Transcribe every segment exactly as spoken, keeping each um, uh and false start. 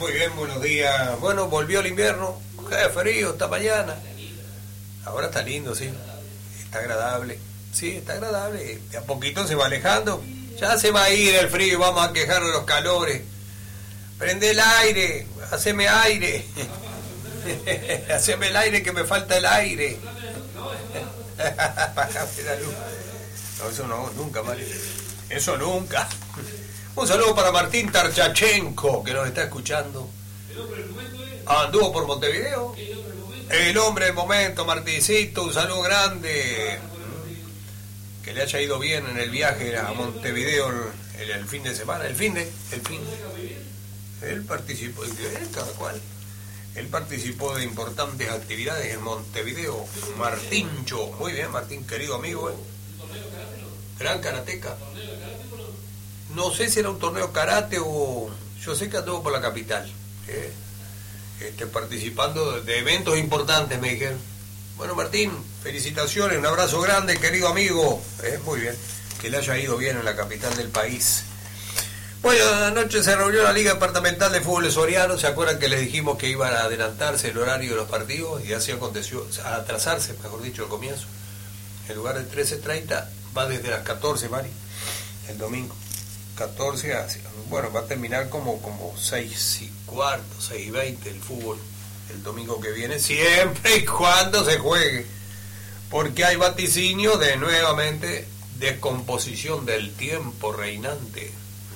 muy bien, buenos días. Bueno, volvió el invierno, qué frío esta mañana. Ahora está lindo, sí. Está agradable. Sí, está agradable. De a poquito se va alejando. Ya se va a ir el frío y vamos a quejar de los calores. Prende el aire, haceme aire. Haceme el aire que me falta el aire. Bájame la luz. No, eso no, nunca, Mario. Eso nunca. Un saludo para Martín Tarchachenko, que nos está escuchando. Anduvo por Montevideo. El hombre del momento, Martincito, un saludo grande. Que le haya ido bien en el viaje a Montevideo el, el, el fin de semana. El fin de, el fin de. Él participó, cada cual. Él participó de importantes actividades en Montevideo. Martincho, muy bien, Martín, querido amigo. ¿eh? Gran karateca. No sé si era un torneo karate o... Yo sé que anduvo por la capital. ¿eh? Este, participando de eventos importantes, me dijeron. Bueno, Martín, felicitaciones, un abrazo grande, querido amigo. ¿eh? Muy bien, que le haya ido bien en la capital del país. Bueno, anoche se reunió la Liga Departamental de Fútbol de Soriano. ¿Se acuerdan que les dijimos que iban a adelantarse el horario de los partidos? Y así aconteció, a atrasarse, mejor dicho, el comienzo. En lugar de trece treinta, va desde las catorce, Mari, el domingo. catorce a, bueno, va a terminar como, como seis y cuarto, seis y veinte el fútbol el domingo que viene, siempre y cuando se juegue, porque hay vaticinio de nuevamente descomposición del tiempo reinante.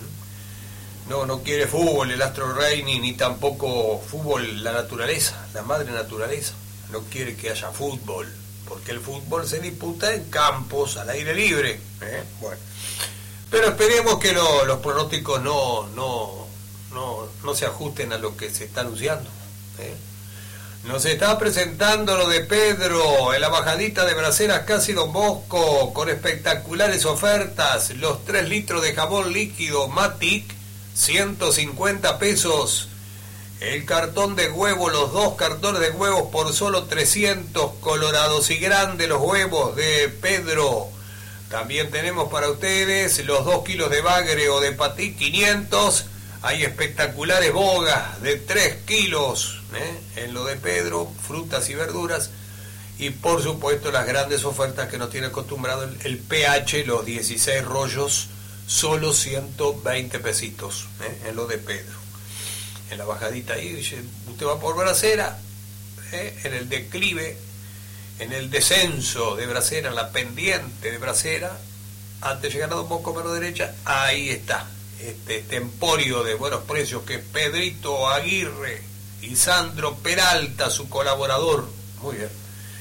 No, no quiere fútbol el astro rey, ni, ni tampoco fútbol la naturaleza, la madre naturaleza, no quiere que haya fútbol, porque el fútbol se disputa en campos al aire libre. ¿eh? Bueno, pero esperemos que lo, los pronósticos no, no, no, no se ajusten a lo que se está anunciando. ¿eh? Nos está presentando lo de Pedro en la bajadita de Braceras Casi Don Bosco, con espectaculares ofertas. Los tres litros de jabón líquido Matic, ciento cincuenta pesos. El cartón de huevo, los dos cartones de huevos por solo trescientos, colorados y grandes los huevos de Pedro. También tenemos para ustedes los dos kilos de bagre o de patí, quinientos. Hay espectaculares bogas de tres kilos ¿eh? en lo de Pedro, frutas y verduras. Y por supuesto las grandes ofertas que nos tiene acostumbrado el, el P H, los dieciséis rollos, solo ciento veinte pesitos ¿eh? en lo de Pedro. En la bajadita ahí, usted va por Bracera, ¿eh? en el declive, en el descenso de Bracera, en la pendiente de Bracera, antes de llegar a Don Bosco, mano derecha, ahí está, este, este emporio de buenos precios que es Pedrito Aguirre y Sandro Peralta, su colaborador. Muy bien.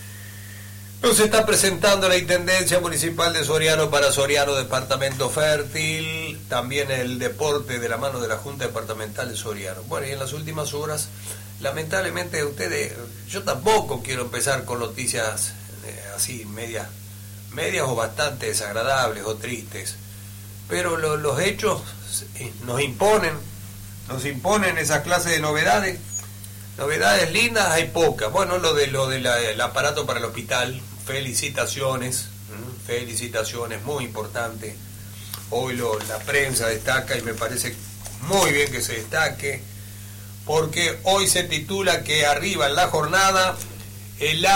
Nos está presentando la Intendencia Municipal de Soriano para Soriano Departamento Fértil, también el deporte de la mano de la Junta Departamental de Soriano. Bueno, y en las últimas horas, lamentablemente ustedes, yo tampoco quiero empezar con noticias eh, así, medias, medias o bastante desagradables o tristes, pero lo, los hechos nos imponen, nos imponen esa clase de novedades. Novedades lindas hay pocas. Bueno, lo de lo del de aparato para el hospital, felicitaciones, felicitaciones, muy importante. Hoy lo, la prensa destaca y me parece muy bien que se destaque, porque hoy se titula que arriba en la jornada el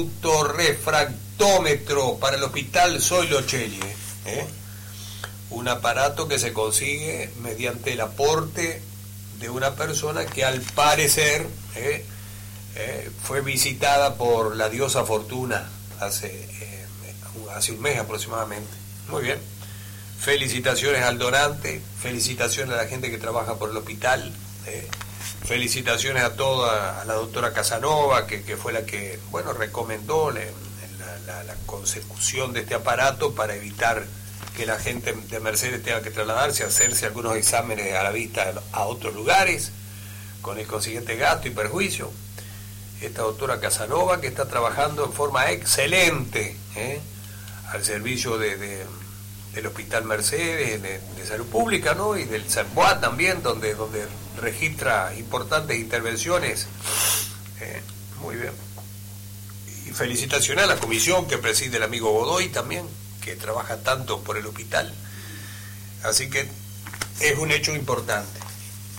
autorrefractómetro para el hospital Zoilo Cheli, ¿eh? Un aparato que se consigue mediante el aporte de una persona que al parecer eh, eh, fue visitada por la diosa Fortuna hace, eh, hace un mes aproximadamente. Muy bien. Felicitaciones al donante, felicitaciones a la gente que trabaja por el hospital, eh, felicitaciones a toda a la doctora Casanova, que, que fue la que bueno recomendó la, la, la consecución de este aparato para evitar que la gente de Mercedes tenga que trasladarse, hacerse algunos exámenes a la vista a otros lugares, con el consiguiente gasto y perjuicio. Esta doctora Casanova, que está trabajando en forma excelente ¿eh? al servicio de, de, del Hospital Mercedes, de, de Salud Pública, ¿no? Y del SEMBUA también, donde, donde registra importantes intervenciones. ¿eh? Muy bien. Y felicitaciones a la comisión que preside el amigo Godoy también, que trabaja tanto por el hospital. Así que es un hecho importante.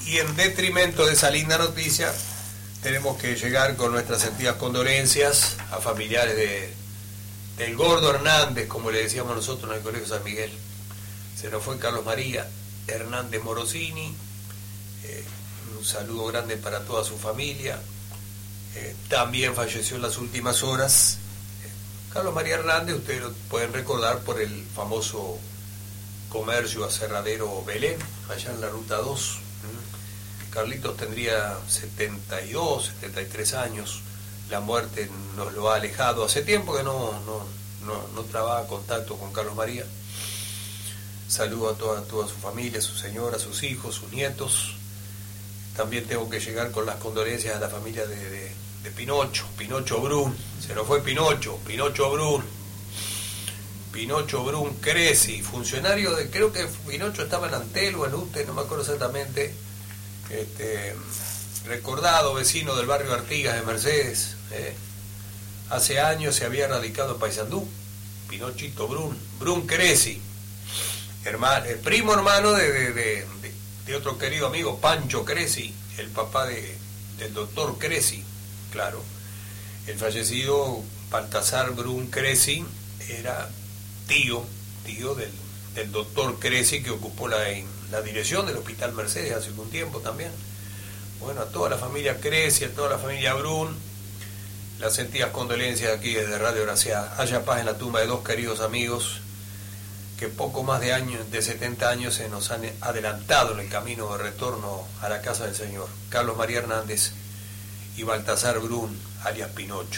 Y en detrimento de esa linda noticia, tenemos que llegar con nuestras sentidas condolencias a familiares de, del Gordo Hernández, como le decíamos nosotros en el Colegio San Miguel. Se nos fue Carlos María Hernández Morosini, eh, un saludo grande para toda su familia. Eh, también falleció en las últimas horas eh, Carlos María Hernández, ustedes lo pueden recordar por el famoso comercio aserradero Belén, allá en la ruta dos. Carlitos tendría setenta y dos, setenta y tres años, la muerte nos lo ha alejado, hace tiempo que no, no, no, no trabaja contacto con Carlos María. Saludo a toda, toda su familia, su señora, sus hijos, sus nietos. También tengo que llegar con las condolencias a la familia de, de, de Pinocho, Pinocho Brun, se nos fue Pinocho, Pinocho Brun, Pinocho Brun Creci, funcionario de, creo que Pinocho estaba en Antel o en U T E, no me acuerdo exactamente. Este, recordado vecino del barrio Artigas de Mercedes, eh. hace años se había radicado en Paysandú, Pinochito Brun, Brun Creci, hermano, el primo hermano de, de, de, de otro querido amigo, Pancho Creci, el papá de, del doctor Creci, claro. El fallecido Baltasar Brun Creci era tío, tío del, del doctor Creci, que ocupó la, la dirección del Hospital Mercedes hace un tiempo también. Bueno, a toda la familia Creci, a toda la familia Brun, las sentidas condolencias aquí desde Radio Graciada. Haya paz en la tumba de dos queridos amigos que poco más de años, de setenta años se nos han adelantado en el camino de retorno a la casa del Señor. Carlos María Hernández y Baltasar Brun, alias Pinocho.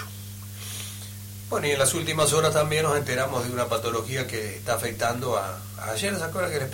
Bueno, y en las últimas horas también nos enteramos de una patología que está afectando a... a ayer, ¿se acuerdan que les